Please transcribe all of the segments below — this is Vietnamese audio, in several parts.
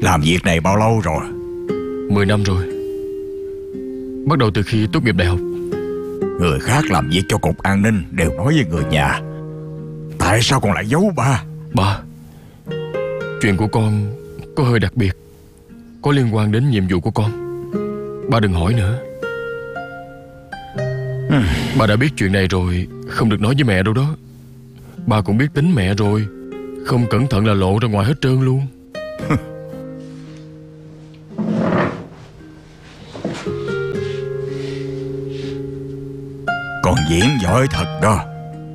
Làm việc này bao lâu rồi? 10 năm rồi. Bắt đầu từ khi tốt nghiệp đại học. Người khác làm việc cho cục an ninh đều nói với người nhà. Tại sao con lại giấu ba? Ba, chuyện của con có hơi đặc biệt, có liên quan đến nhiệm vụ của con. Ba đừng hỏi nữa. Ba đã biết chuyện này rồi, không được nói với mẹ đâu đó. Ba cũng biết tính mẹ rồi, không cẩn thận là lộ ra ngoài hết trơn luôn. Con diễn giỏi thật đó.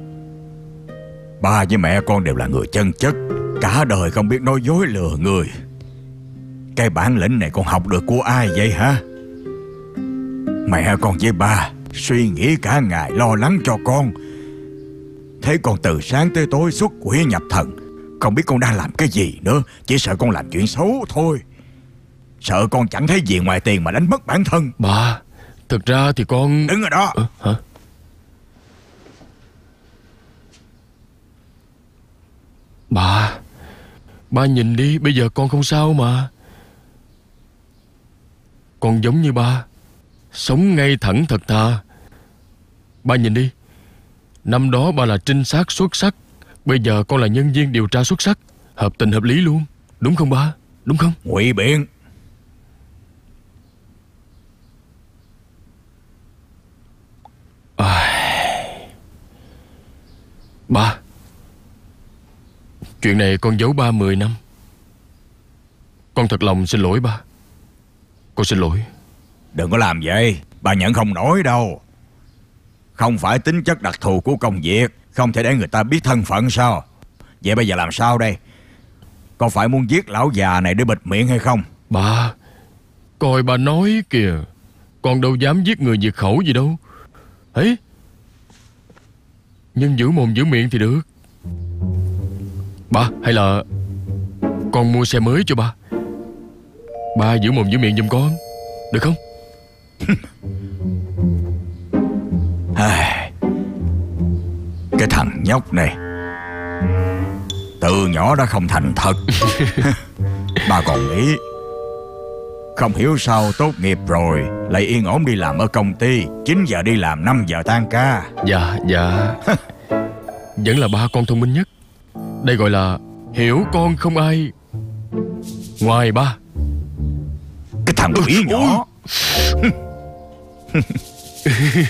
Ba với mẹ con đều là người chân chất, cả đời không biết nói dối lừa người. Cái bản lĩnh này con học được của ai vậy hả? Mẹ con với ba suy nghĩ cả ngày lo lắng cho con. Thấy con từ sáng tới tối xuất quỷ nhập thần, không biết con đang làm cái gì nữa. Chỉ sợ con làm chuyện xấu thôi. Sợ con chẳng thấy gì ngoài tiền mà đánh mất bản thân. Ba, thực ra thì con... Đứng ở đó. Hả? Ba nhìn đi, bây giờ con không sao mà. Con giống như ba, sống ngay thẳng thật thà. Ba nhìn đi, năm đó ba là trinh sát xuất sắc, bây giờ con là nhân viên điều tra xuất sắc. Hợp tình hợp lý luôn, đúng không ba? Đúng không? Ngụy biện. Ba, chuyện này con giấu ba 10 năm. Con thật lòng xin lỗi ba. Con xin lỗi. Đừng có làm vậy, bà nhận không nổi đâu. Không phải tính chất đặc thù của công việc, không thể để người ta biết thân phận sao? Vậy bây giờ làm sao đây? Có phải muốn giết lão già này để bịt miệng hay không? Ba, coi ba nói kìa, con đâu dám giết người diệt khẩu gì đâu. Ấy, nhưng giữ mồm giữ miệng thì được. Ba, hay là con mua xe mới cho ba. Ba giữ mồm giữ miệng giùm con, được không? Cái thằng nhóc này từ nhỏ đã không thành thật. Bà còn nghĩ không hiểu sao tốt nghiệp rồi lại yên ổn đi làm ở công ty, 9 giờ đi làm 5 giờ tan ca. Dạ vẫn là ba con thông minh nhất. Đây gọi là hiểu con không ai ngoài ba. Cái thằng quỷ nhỏ.